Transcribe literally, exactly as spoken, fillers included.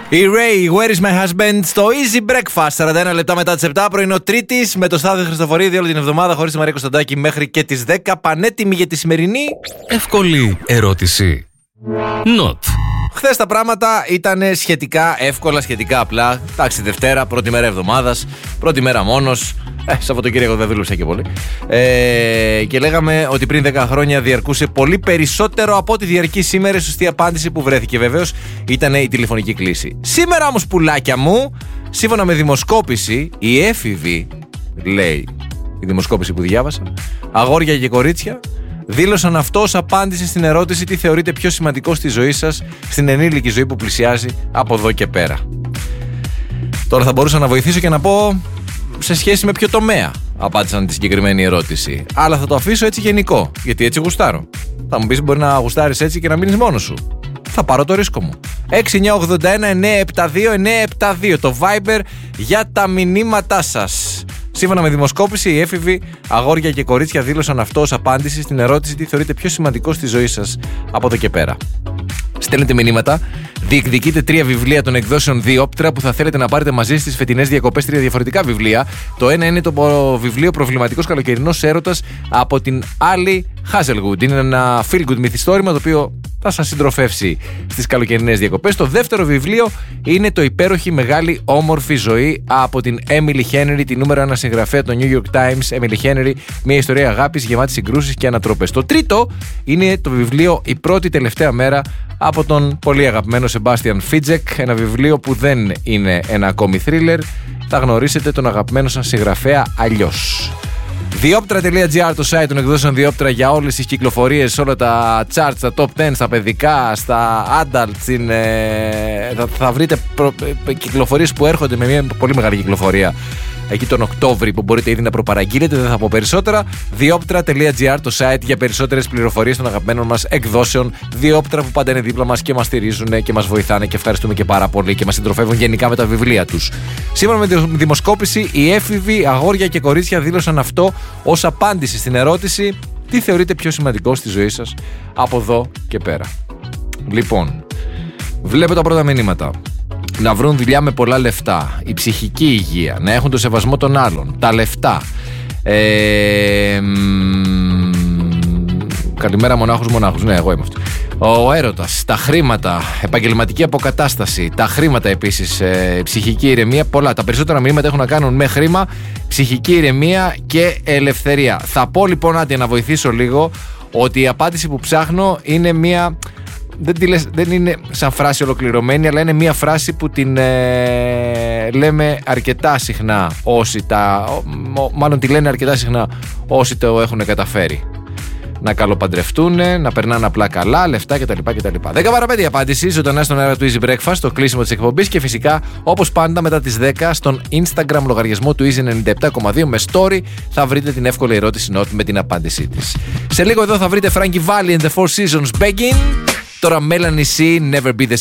Η Ray, Where is my husband, στο Easy Breakfast. σαράντα ένα λεπτά μετά τις επτά, πρωινό Τρίτης, με το Στάθη Χριστοφορίδη όλη την εβδομάδα, χωρίς τη Μαρία Κωνσταντάκη μέχρι και τις δέκα. Πανέτοιμη για τη σημερινή εύκολη ερώτηση. Not. Χθες τα πράγματα ήταν σχετικά εύκολα, σχετικά απλά. Εντάξει, Δευτέρα, πρώτη μέρα εβδομάδας, πρώτη μέρα μόνος. Ε, Σαββατοκύριακο δεν δούλεψα και πολύ. Ε, και λέγαμε ότι πριν δέκα χρόνια διαρκούσε πολύ περισσότερο από ό,τι διαρκεί σήμερα. Η σωστή απάντηση που βρέθηκε βεβαίως ήταν η τηλεφωνική κλήση. Σήμερα όμως, πουλάκια μου, σύμφωνα με δημοσκόπηση, η έφηβη, λέει η δημοσκόπηση που διάβασα, αγόρια και κορίτσια, δήλωσαν αυτό ως απάντηση στην ερώτηση τι θεωρείτε πιο σημαντικό στη ζωή σας, στην ενήλικη ζωή που πλησιάζει από εδώ και πέρα. Τώρα θα μπορούσα να βοηθήσω και να πω σε σχέση με ποιο τομέα απάντησαν τη συγκεκριμένη ερώτηση. Αλλά θα το αφήσω έτσι γενικό, γιατί έτσι γουστάρω. Θα μου πεις μπορεί να γουστάρεις έτσι και να μείνεις μόνος σου. Θα πάρω το ρίσκο μου. έξι εννιά ογδόντα ένα εννιά επτά δύο εννιά επτά δύο το Viber για τα μηνύματά σας. Σύμφωνα με δημοσκόπηση, οι έφηβοι αγόρια και κορίτσια δήλωσαν αυτό ως απάντηση στην ερώτηση τι θεωρείτε πιο σημαντικό στη ζωή σας από εδώ και πέρα. Στέλνετε μηνύματα, διεκδικείτε τρία βιβλία των εκδόσεων Διόπτρα που θα θέλετε να πάρετε μαζί στις φετινές διακοπές, τρία διαφορετικά βιβλία. Το ένα είναι το βιβλίο Προβληματικός Καλοκαιρινός Έρωτας από την Άλλη Hazelwood. Είναι ένα feel good μυθιστόρημα το οποίο θα σας συντροφεύσει στις καλοκαιρινές διακοπές. Το δεύτερο βιβλίο είναι το υπέροχη Μεγάλη Όμορφη Ζωή από την Emily Henry, τη νούμερο ένα συγγραφέα του New York Times. Emily Henry, μια ιστορία αγάπης γεμάτη συγκρούσεις και ανατροπές. Το τρίτο είναι το βιβλίο Η Πρώτη Τελευταία Μέρα από τον πολύ αγαπημένο Sebastian Fitzek. Ένα βιβλίο που δεν είναι ένα ακόμη thriller. Θα γνωρίσετε τον αγαπημένο σας συγγραφέα αλλιώς. Διόπτρα τελεία τζι άρ το site των εκδόσεων Διόπτρα για όλες τις κυκλοφορίες, όλα τα charts, τα top δέκα, στα παιδικά, στα adults. Στην, ε, θα, θα βρείτε προ, ε, κυκλοφορίες που έρχονται με μια πολύ μεγάλη κυκλοφορία εκεί τον Οκτώβρη που μπορείτε ήδη να προπαραγγείλετε. Δεν θα πω περισσότερα. Διόπτρα τελεία τζι άρ το site για περισσότερες πληροφορίες των αγαπημένων μας εκδόσεων Διόπτρα που πάντα είναι δίπλα μας και μας στηρίζουν και μας βοηθάνε και ευχαριστούμε και πάρα πολύ και μας συντροφεύουν γενικά με τα βιβλία τους. Σύμφωνα με τη δημοσκόπηση, οι έφηβοι αγόρια και κορίτσια δήλωσαν αυτό ως απάντηση στην ερώτηση τι θεωρείτε πιο σημαντικό στη ζωή σας από εδώ και πέρα. Λοιπόν, βλέπω τα πρώτα μηνύματα. Να βρουν δουλειά με πολλά λεφτά, η ψυχική υγεία, να έχουν το σεβασμό των άλλων, τα λεφτά. Ε, μ, καλημέρα μονάχους μονάχους, ναι, εγώ είμαι αυτό. Ο έρωτας, τα χρήματα, επαγγελματική αποκατάσταση, τα χρήματα επίσης, ε, ψυχική ηρεμία, πολλά. Τα περισσότερα μηνύματα έχουν να κάνουν με χρήμα, ψυχική ηρεμία και ελευθερία. Θα πω λοιπόν, άντε να βοηθήσω λίγο, ότι η απάντηση που ψάχνω είναι μια... Δεν, τη λες, δεν είναι σαν φράση ολοκληρωμένη, αλλά είναι μια φράση που την ε, λέμε αρκετά συχνά όσοι τα... Μάλλον τη λένε αρκετά συχνά όσοι το έχουν καταφέρει. Να καλοπαντρευτούν, να περνάνε απλά καλά, λεφτά κτλ. κτλ. δέκα παρά πέντε η απάντηση, ζωντανά στον αέρα του Easy Breakfast, το κλείσιμο της εκπομπής και φυσικά όπως πάντα μετά τις δέκα στον Instagram λογαριασμό του Easy ενενήντα επτά κόμμα δύο με story θα βρείτε την εύκολη ερώτηση Not με την απάντησή της. Σε λίγο εδώ θα βρείτε Frankie Valli and the Four Seasons Begging. Τώρα Melanie C, Never Be The